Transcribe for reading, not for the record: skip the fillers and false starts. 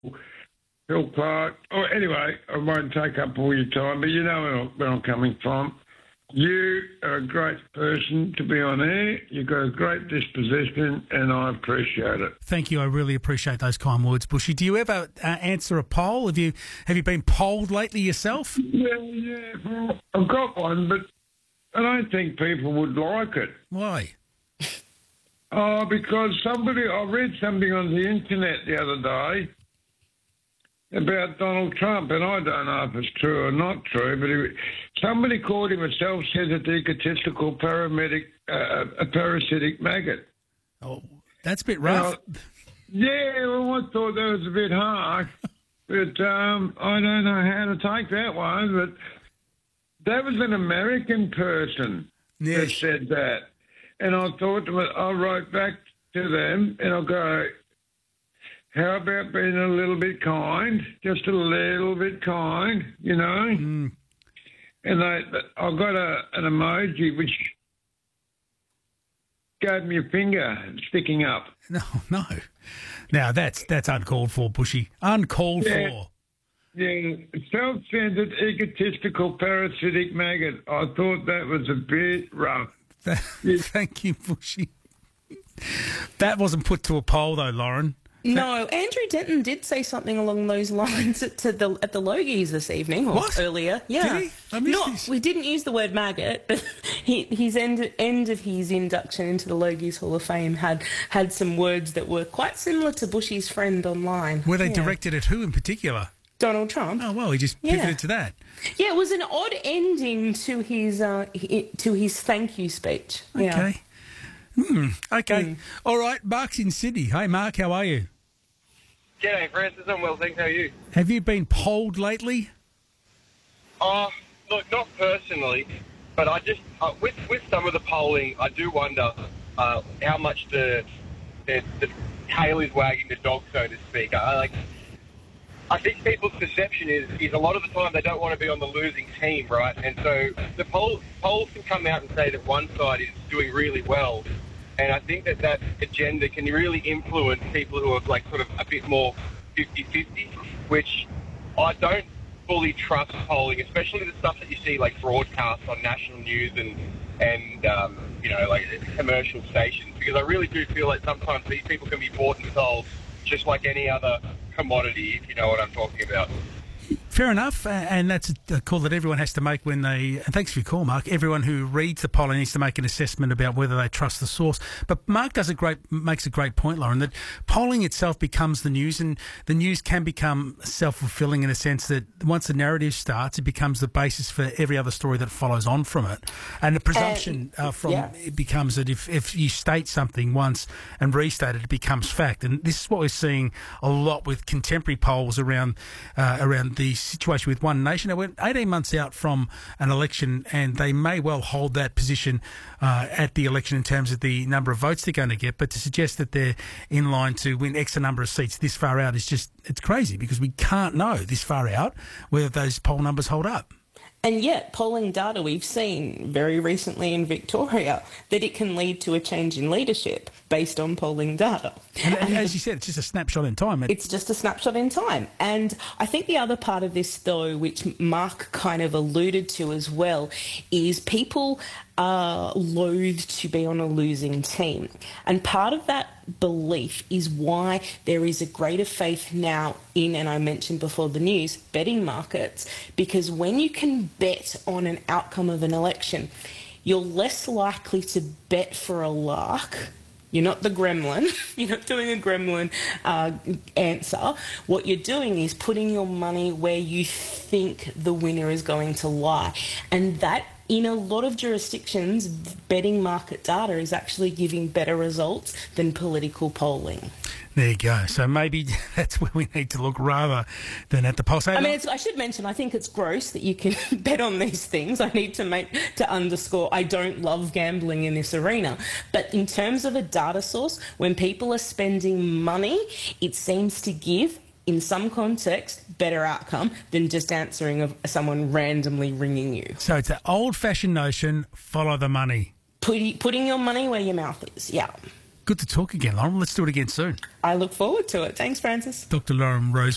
Phil Clark. Oh, anyway, I won't take up all your time, but you know where I'm coming from. You are a great person to be on air. You've got a great disposition, and I appreciate it. Thank you. I really appreciate those kind words, Bushy. Do you ever answer a poll? Have you been polled lately yourself? Yeah. Well, I've got one, but I don't think people would like it. Why? Oh, because I read something on the internet the other day about Donald Trump, and I don't know if it's true or not true, but somebody called him a self-centered, egotistical a parasitic maggot. Oh, that's a bit rough. Yeah, well, I thought that was a bit harsh, but I don't know how to take that one, but that was an American person that said that. And I thought, I wrote back to them, and I go, how about being a little bit kind, just a little bit kind, you know? Mm. And I got an emoji which gave me a finger sticking up. No. Now, that's uncalled for, Bushy. Uncalled for. Yeah, self-centered, egotistical, parasitic maggot. I thought that was a bit rough. Thank you, Bushy. That wasn't put to a poll, though, Lauren. No, Andrew Denton did say something along those lines at the Logies this evening or earlier. Yeah, did he? I missed this. We didn't use the word maggot, but his end of his induction into the Logies Hall of Fame had some words that were quite similar to Bushy's friend online. Were they directed at who in particular? Donald Trump. Oh well, he just pivoted to that. Yeah, it was an odd ending to his thank you speech. Okay. Yeah. Okay. All right, Mark's in Sydney. Hey, Mark, how are you? G'day, Francis. I'm well, thanks. How are you? Have you been polled lately? Look, not personally, but I just with some of the polling, I do wonder how much the tail is wagging the dog, so to speak. I think people's perception is a lot of the time they don't want to be on the losing team, right? And so the polls can come out and say that one side is doing really well. And I think that agenda can really influence people who are like sort of a bit more 50-50, which I don't fully trust polling, especially the stuff that you see like broadcast on national news and like commercial stations, because I really do feel like sometimes these people can be bought and sold just like any other commodity, if you know what I'm talking about. Fair enough, and that's a call that everyone has to make when they... And thanks for your call, Mark. Everyone who reads the poll needs to make an assessment about whether they trust the source. But Mark makes a great point, Lauren, that polling itself becomes the news, and the news can become self-fulfilling in a sense that once the narrative starts, it becomes the basis for every other story that follows on from it. And the presumption it becomes that if you state something once and restate it, it becomes fact. And this is what we're seeing a lot with contemporary polls around the situation with One Nation. Now, we're 18 months out from an election, and they may well hold that position at the election in terms of the number of votes they're going to get, but to suggest that they're in line to win X number of seats this far out is just, it's crazy, because we can't know this far out whether those poll numbers hold up. And yet, polling data we've seen very recently in Victoria that it can lead to a change in leadership based on polling data. And as you said, it's just a snapshot in time. It's just a snapshot in time. And I think the other part of this, though, which Mark kind of alluded to as well, is people are loath to be on a losing team. And part of that belief is why there is a greater faith now in, and I mentioned before the news, betting markets, because when you can bet on an outcome of an election, you're less likely to bet for a lark. You're not the gremlin. You're not doing a gremlin answer. What you're doing is putting your money where you think the winner is going to lie. And that, in a lot of jurisdictions, betting market data is actually giving better results than political polling. There you go. So maybe that's where we need to look rather than at the polls. I should mention, I think it's gross that you can bet on these things. I need to underscore, I don't love gambling in this arena. But in terms of a data source, when people are spending money, it seems to give, in some context, better outcome than just answering of someone randomly ringing you. So it's that old-fashioned notion, follow the money. Putting your money where your mouth is, yeah. Good to talk again, Lauren. Let's do it again soon. I look forward to it. Thanks, Francis. Dr. Lauren Rose.